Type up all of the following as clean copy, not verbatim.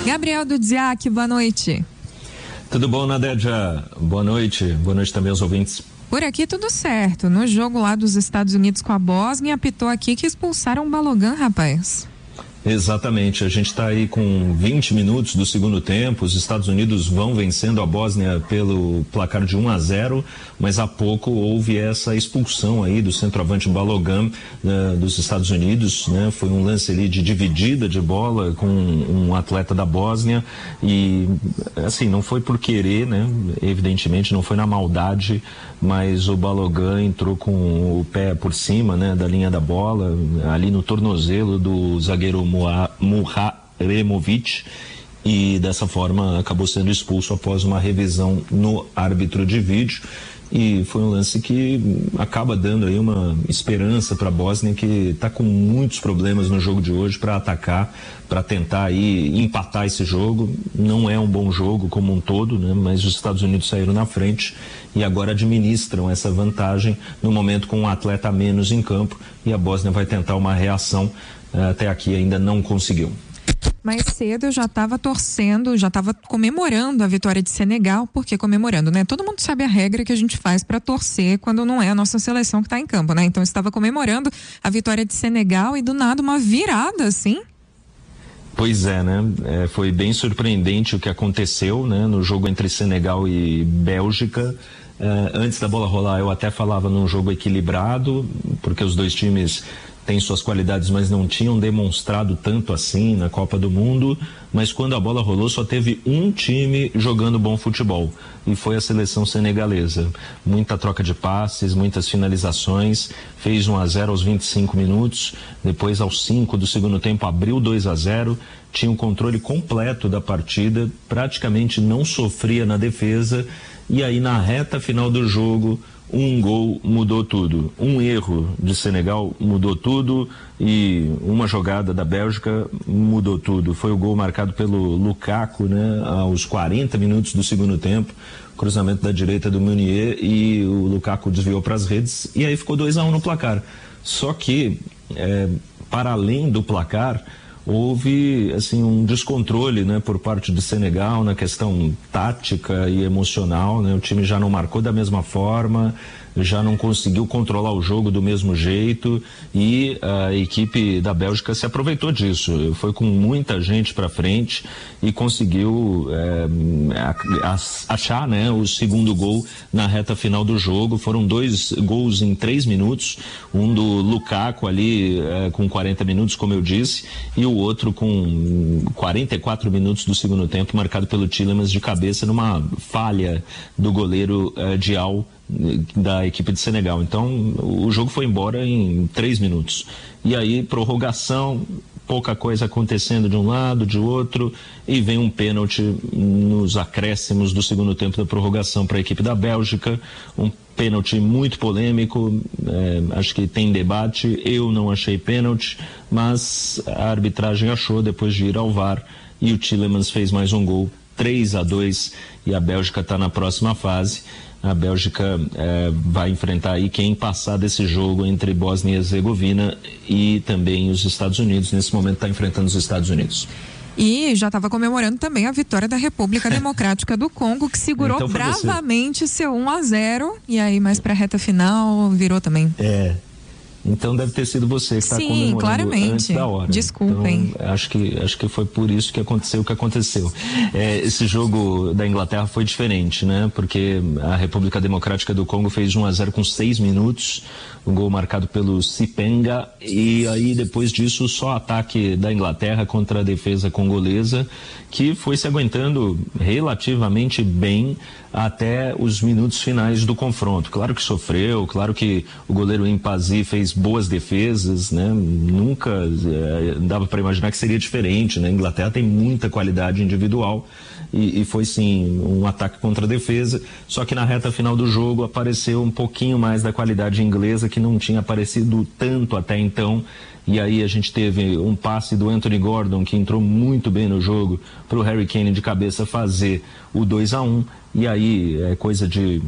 Gabriel Dudziak, boa noite. Tudo bom, Nadédia? Boa noite também aos ouvintes. Por aqui tudo certo. No jogo lá dos Estados Unidos com a Bósnia, apitou aqui que expulsaram o Balogun, rapaz. Exatamente, a gente está aí com 20 minutos do segundo tempo, os Estados Unidos vão vencendo a Bósnia pelo placar de 1-0, mas há pouco houve essa expulsão aí do centroavante Balogun dos Estados Unidos, né? Foi um lance ali de dividida de bola com um atleta da Bósnia e assim, não foi por querer, né? Evidentemente não foi na maldade, mas o Balogun entrou com o pé por cima, né, da linha da bola, ali no tornozelo do zagueiro Muharemovic, e dessa forma acabou sendo expulso após uma revisão no árbitro de vídeo. E foi um lance que acaba dando aí uma esperança para a Bósnia, que está com muitos problemas no jogo de hoje para atacar, para tentar aí empatar esse jogo. Não é um bom jogo como um todo, né? Mas os Estados Unidos saíram na frente e agora administram essa vantagem no momento com um atleta a menos em campo, e a Bósnia vai tentar uma reação. Até aqui ainda não conseguiu. Mais cedo eu já estava torcendo, já estava comemorando a vitória de Senegal. Por que comemorando, né? Todo mundo sabe a regra que a gente faz para torcer quando não é a nossa seleção que está em campo, né? Então eu estava comemorando a vitória de Senegal e do nada uma virada, assim. Pois é, né? Foi bem surpreendente o que aconteceu, né? No jogo entre Senegal e Bélgica. Antes da bola rolar, eu até falava num jogo equilibrado, porque os dois times têm suas qualidades, mas não tinham demonstrado tanto assim na Copa do Mundo. Mas quando a bola rolou, só teve um time jogando bom futebol, e foi a seleção senegalesa. Muita troca de passes, muitas finalizações, fez 1-0 aos 25 minutos, depois aos 5 do segundo tempo abriu 2-0, tinha um controle completo da partida, praticamente não sofria na defesa, e aí na reta final do jogo, um gol mudou tudo. Um erro de Senegal mudou tudo, e uma jogada da Bélgica mudou tudo. Foi o gol marcado pelo Lukaku, né, aos 40 minutos do segundo tempo. Cruzamento da direita do Meunier, e o Lukaku desviou para as redes, e aí ficou 2-1 no placar. Só que, para além do placar, houve assim um descontrole, né, por parte do Senegal na questão tática e emocional, né? O time já não marcou da mesma forma, já não conseguiu controlar o jogo do mesmo jeito, e a equipe da Bélgica se aproveitou disso. Foi com muita gente para frente e conseguiu achar, né, o segundo gol na reta final do jogo. Foram 2 gols em 3 minutos, um do Lukaku ali com 40 minutos, como eu disse, e o outro com 44 minutos do segundo tempo, marcado pelo Tielemans de cabeça numa falha do goleiro Dial, da equipe de Senegal. Então o jogo foi embora em 3 minutos. E aí prorrogação, pouca coisa acontecendo de um lado, de outro, e vem um pênalti nos acréscimos do segundo tempo da prorrogação para a equipe da Bélgica. Um pênalti muito polêmico, acho que tem debate. Eu não achei pênalti, mas a arbitragem achou depois de ir ao VAR, e o Tielemans fez mais um gol, 3-2, e a Bélgica está na próxima fase. A Bélgica vai enfrentar aí quem passar desse jogo entre Bósnia e Herzegovina e também os Estados Unidos. Nesse momento está enfrentando os Estados Unidos. E já estava comemorando também a vitória da República Democrática do Congo, que segurou então bravamente seu 1-0, e aí mais para a reta final virou também. Então deve ter sido você que está comemorando claramente. Antes da hora. Desculpem. Então, acho que foi por isso que aconteceu o que aconteceu. Esse jogo da Inglaterra foi diferente, né? Porque a República Democrática do Congo fez 1-0 com 6 minutos, um gol marcado pelo Sipenga, e aí depois disso só ataque da Inglaterra contra a defesa congolesa, que foi se aguentando relativamente bem até os minutos finais do confronto. Claro que sofreu, claro que o goleiro Mpazi fez boas defesas, né? Nunca dava para imaginar que seria diferente, né? A Inglaterra tem muita qualidade individual, e foi sim um ataque contra a defesa, só que na reta final do jogo apareceu um pouquinho mais da qualidade inglesa, que não tinha aparecido tanto até então, e aí a gente teve um passe do Anthony Gordon, que entrou muito bem no jogo, para o Harry Kane de cabeça fazer o 2-1, e aí, coisa de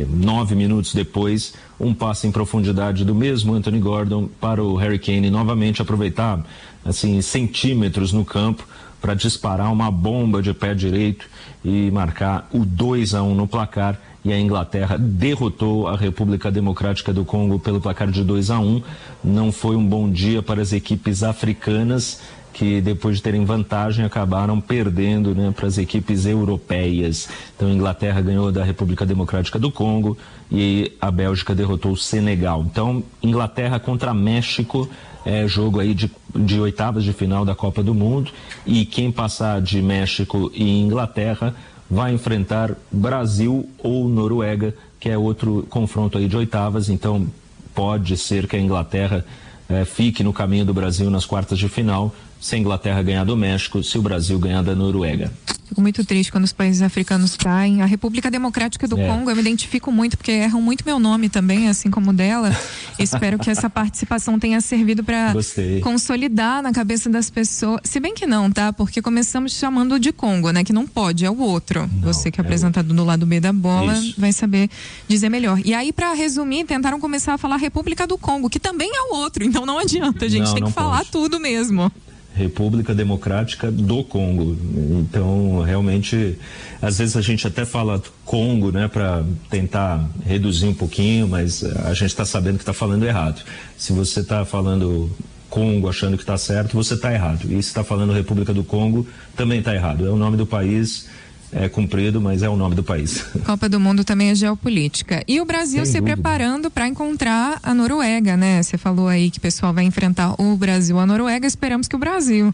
9 minutos depois, um passe em profundidade do mesmo Anthony Gordon para o Harry Kane novamente aproveitar, assim, centímetros no campo para disparar uma bomba de pé direito e marcar o 2-1 no placar. E a Inglaterra derrotou a República Democrática do Congo pelo placar de 2-1. Não foi um bom dia para as equipes africanas, que depois de terem vantagem acabaram perdendo, né, para as equipes europeias. Então a Inglaterra ganhou da República Democrática do Congo e a Bélgica derrotou o Senegal. Então Inglaterra contra México é jogo aí de oitavas de final da Copa do Mundo, e quem passar de México e Inglaterra vai enfrentar Brasil ou Noruega, que é outro confronto aí de oitavas. Então pode ser que a Inglaterra fique no caminho do Brasil nas quartas de final, se a Inglaterra ganhar do México, se o Brasil ganhar da Noruega. Fico muito triste quando os países africanos caem. A República Democrática do Congo, eu me identifico muito, porque erram muito meu nome também, assim como o dela. Espero que essa participação tenha servido para consolidar na cabeça das pessoas. Se bem que não, tá? Porque começamos chamando de Congo, né? Que não pode, é o outro. Não, você que é apresentador do lado B da bola, vai saber dizer melhor. E aí, para resumir, tentaram começar a falar República do Congo, que também é o outro. Então não adianta, a gente tem que falar tudo mesmo. República Democrática do Congo. Então, realmente, às vezes a gente até fala Congo, né, para tentar reduzir um pouquinho, mas a gente está sabendo que está falando errado. Se você está falando Congo achando que está certo, você está errado. E se está falando República do Congo, também está errado. É o nome do país, é comprido, mas é o nome do país. Copa do Mundo também é geopolítica. E o Brasil se preparando para encontrar a Noruega, né? Você falou aí que o pessoal vai enfrentar o Brasil, a Noruega, esperamos que o Brasil.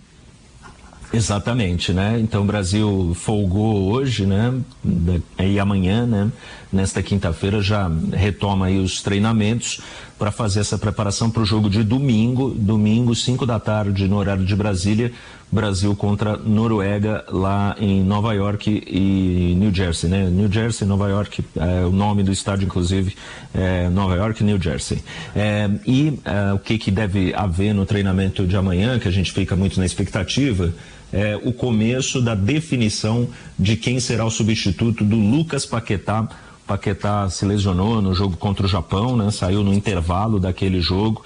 Exatamente, né? Então o Brasil folgou hoje, né? E amanhã, né? Nesta quinta-feira já retoma aí os treinamentos para fazer essa preparação para o jogo de domingo, 5 da tarde, no horário de Brasília, Brasil contra Noruega, lá em Nova York e New Jersey, né? New Jersey, Nova York, o nome do estádio, inclusive, é Nova York e New Jersey. O que deve haver no treinamento de amanhã, que a gente fica muito na expectativa, é o começo da definição de quem será o substituto do Lucas Paquetá. Paquetá se lesionou no jogo contra o Japão, né? Saiu no intervalo daquele jogo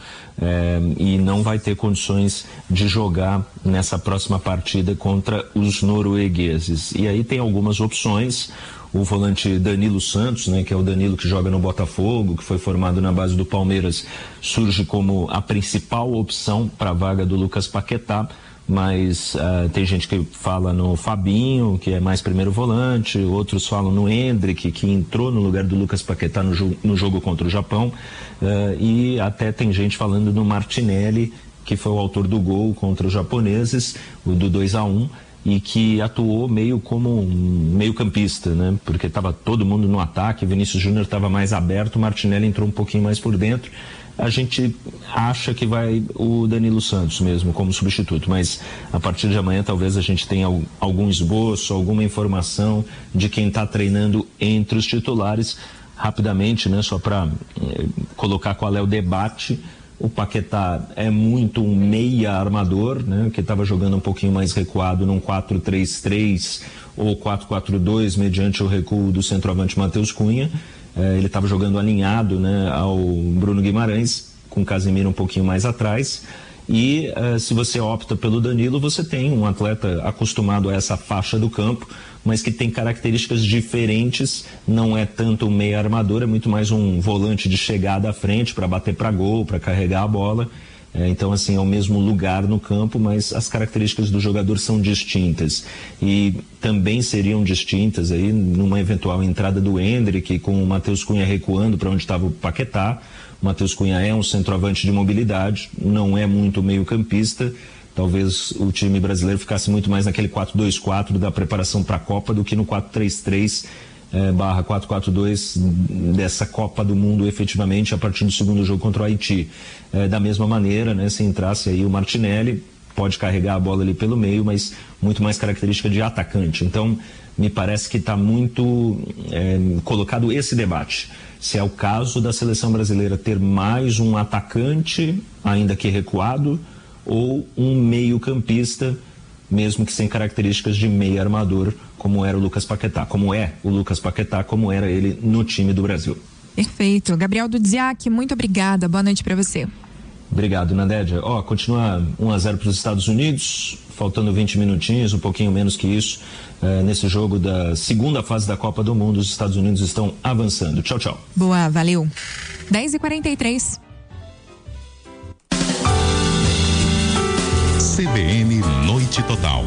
e não vai ter condições de jogar nessa próxima partida contra os noruegueses. E aí tem algumas opções. O volante Danilo Santos, né, que é o Danilo que joga no Botafogo, que foi formado na base do Palmeiras, surge como a principal opção para a vaga do Lucas Paquetá. Mas tem gente que fala no Fabinho, que é mais primeiro volante, outros falam no Endrick, que entrou no lugar do Lucas Paquetá no jogo contra o Japão, e até tem gente falando no Martinelli, que foi o autor do gol contra os japoneses, o do 2-1, e que atuou meio como um meio-campista, né? Porque estava todo mundo no ataque, Vinícius Júnior estava mais aberto, o Martinelli entrou um pouquinho mais por dentro. A gente acha que vai o Danilo Santos mesmo como substituto, mas a partir de amanhã talvez a gente tenha algum esboço, alguma informação de quem está treinando entre os titulares. Rapidamente, né, só para colocar qual é o debate. O Paquetá é muito um meia armador, né, que estava jogando um pouquinho mais recuado num 4-3-3 ou 4-4-2, mediante o recuo do centroavante Matheus Cunha. Ele estava jogando alinhado, né, ao Bruno Guimarães, com o Casemiro um pouquinho mais atrás. E se você opta pelo Danilo, você tem um atleta acostumado a essa faixa do campo, mas que tem características diferentes. Não é tanto um meia armador, é muito mais um volante de chegada à frente para bater para gol, para carregar a bola. Então, assim, é o mesmo lugar no campo, mas as características do jogador são distintas. E também seriam distintas aí numa eventual entrada do Endrick, com o Matheus Cunha recuando para onde estava o Paquetá. O Matheus Cunha é um centroavante de mobilidade, não é muito meio-campista. Talvez o time brasileiro ficasse muito mais naquele 4-2-4 da preparação para a Copa do que no 4-3-3 barra 4-4-2 dessa Copa do Mundo efetivamente a partir do segundo jogo contra o Haiti. Da mesma maneira, né, se entrasse aí o Martinelli, pode carregar a bola ali pelo meio, mas muito mais característica de atacante. Então, me parece que está muito colocado esse debate. Se é o caso da seleção brasileira ter mais um atacante, ainda que recuado, ou um meio-campista, mesmo que sem características de meio armador, como era o Lucas Paquetá, como é o Lucas Paquetá, como era ele no time do Brasil. Perfeito. Gabriel Dudziak, muito obrigada. Boa noite para você. Obrigado, Nadédia. Continua 1-0 para os Estados Unidos, faltando 20 minutinhos, um pouquinho menos que isso, nesse jogo da segunda fase da Copa do Mundo. Os Estados Unidos estão avançando. Tchau, tchau. Boa, valeu. 10h43. CBN Noite Total.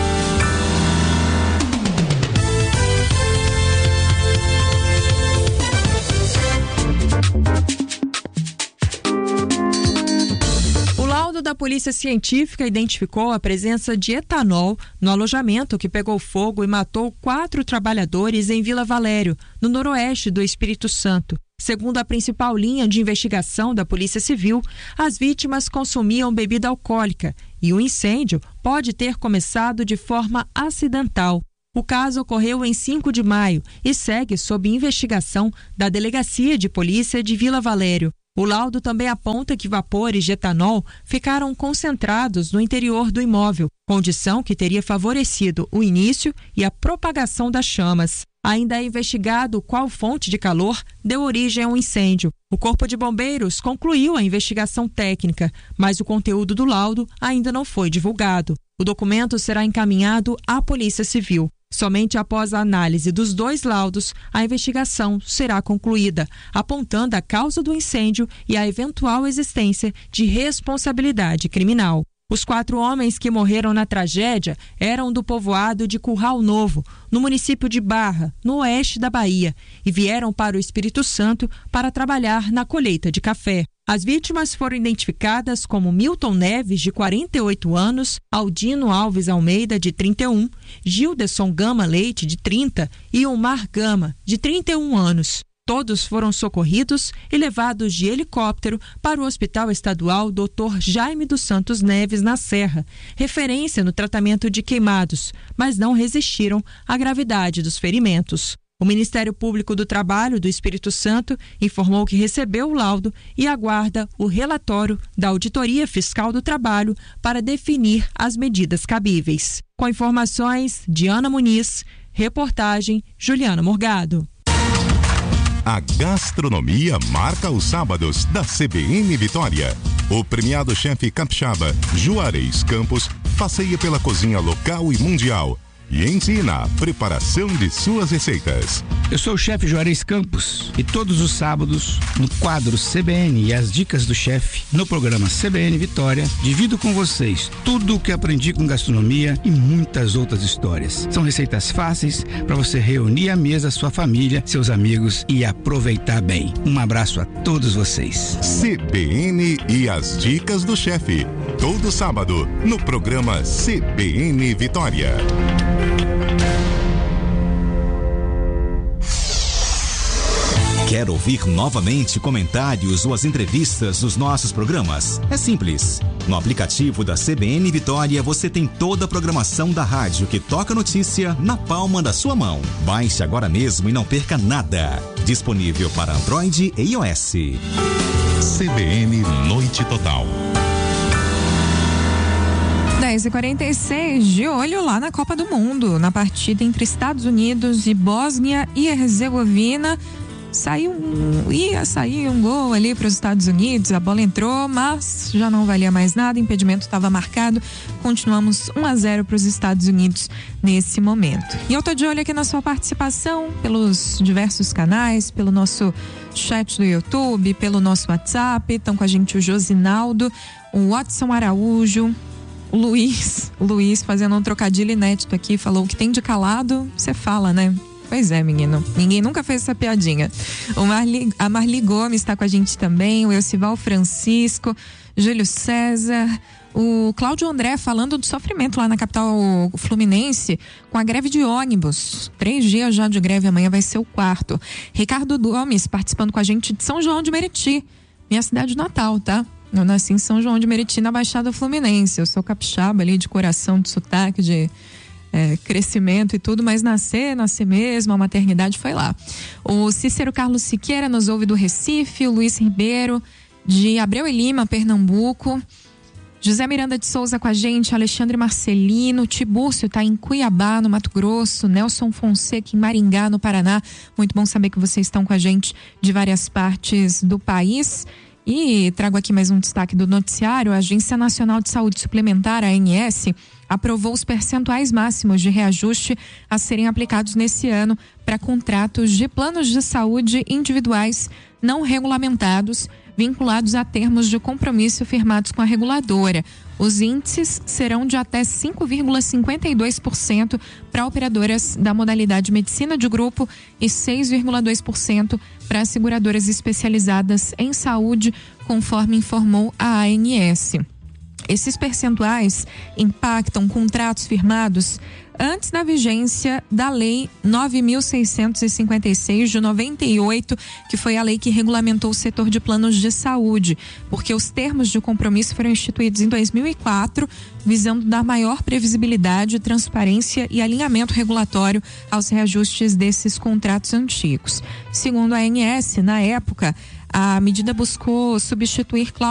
Da Polícia Científica identificou a presença de etanol no alojamento que pegou fogo e matou 4 trabalhadores em Vila Valério, no noroeste do Espírito Santo. Segundo a principal linha de investigação da Polícia Civil, as vítimas consumiam bebida alcoólica e o incêndio pode ter começado de forma acidental. O caso ocorreu em 5 de maio e segue sob investigação da Delegacia de Polícia de Vila Valério. O laudo também aponta que vapores de etanol ficaram concentrados no interior do imóvel, condição que teria favorecido o início e a propagação das chamas. Ainda é investigado qual fonte de calor deu origem ao incêndio. O Corpo de Bombeiros concluiu a investigação técnica, mas o conteúdo do laudo ainda não foi divulgado. O documento será encaminhado à Polícia Civil. Somente após a análise dos 2 laudos, a investigação será concluída, apontando a causa do incêndio e a eventual existência de responsabilidade criminal. Os 4 homens que morreram na tragédia eram do povoado de Curral Novo, no município de Barra, no oeste da Bahia, e vieram para o Espírito Santo para trabalhar na colheita de café. As vítimas foram identificadas como Milton Neves, de 48 anos, Aldino Alves Almeida, de 31, Gilderson Gama Leite, de 30 e Omar Gama, de 31 anos. Todos foram socorridos e levados de helicóptero para o Hospital Estadual Dr. Jaime dos Santos Neves, na Serra, referência no tratamento de queimados, mas não resistiram à gravidade dos ferimentos. O Ministério Público do Trabalho do Espírito Santo informou que recebeu o laudo e aguarda o relatório da Auditoria Fiscal do Trabalho para definir as medidas cabíveis. Com informações de Ana Muniz, reportagem Juliana Morgado. A gastronomia marca os sábados da CBN Vitória. O premiado chefe capixaba Juarez Campos passeia pela cozinha local e mundial e ensina a preparação de suas receitas. Eu sou o chefe Juarez Campos e todos os sábados, no quadro CBN e as dicas do chefe, no programa CBN Vitória, divido com vocês tudo o que aprendi com gastronomia e muitas outras histórias. São receitas fáceis para você reunir à mesa sua família, seus amigos e aproveitar bem. Um abraço a todos vocês. CBN e as dicas do chefe, todo sábado, no programa CBN Vitória. Quer ouvir novamente comentários ou as entrevistas dos nossos programas? É simples. No aplicativo da CBN Vitória você tem toda a programação da rádio que toca notícia na palma da sua mão. Baixe agora mesmo e não perca nada. Disponível para Android e iOS. CBN Noite Total. 10h46, de olho lá na Copa do Mundo, na partida entre Estados Unidos e Bósnia e Herzegovina. Ia sair um gol ali para os Estados Unidos, a bola entrou, mas já não valia mais nada, impedimento estava marcado, continuamos 1-0 para os Estados Unidos nesse momento. E eu tô de olho aqui na sua participação pelos diversos canais, pelo nosso chat do YouTube, pelo nosso WhatsApp. Estão com a gente o Josinaldo, o Watson Araújo, o Luiz fazendo um trocadilho inédito aqui, falou: o que tem de calado, você fala, né? Pois é, menino. Ninguém nunca fez essa piadinha. A Marli Gomes está com a gente também, o Elcival Francisco, Júlio César, o Cláudio André falando do sofrimento lá na capital fluminense com a greve de ônibus. 3 dias já de greve, amanhã vai ser o 4º. Ricardo Gomes participando com a gente de São João de Meriti, minha cidade natal, tá? Eu nasci em São João de Meriti, na Baixada Fluminense. Eu sou capixaba ali, de coração, de sotaque, de crescimento e tudo, mas nascer mesmo, a maternidade foi lá. O Cícero Carlos Siqueira nos ouve do Recife, o Luiz Ribeiro de Abreu e Lima, Pernambuco. José Miranda de Souza com a gente, Alexandre Marcelino, Tibúrcio está em Cuiabá, no Mato Grosso, Nelson Fonseca em Maringá, no Paraná. Muito bom saber que vocês estão com a gente de várias partes do país. E trago aqui mais um destaque do noticiário. A Agência Nacional de Saúde Suplementar, a ANS, aprovou os percentuais máximos de reajuste a serem aplicados nesse ano para contratos de planos de saúde individuais não regulamentados, vinculados a termos de compromisso firmados com a reguladora. Os índices serão de até 5,52% para operadoras da modalidade medicina de grupo e 6,2% para seguradoras especializadas em saúde, conforme informou a ANS. Esses percentuais impactam contratos firmados antes da vigência da Lei 9.656 de 98, que foi a lei que regulamentou o setor de planos de saúde, porque os termos de compromisso foram instituídos em 2004, visando dar maior previsibilidade, transparência e alinhamento regulatório aos reajustes desses contratos antigos. Segundo a ANS, na época, a medida buscou substituir cláusulas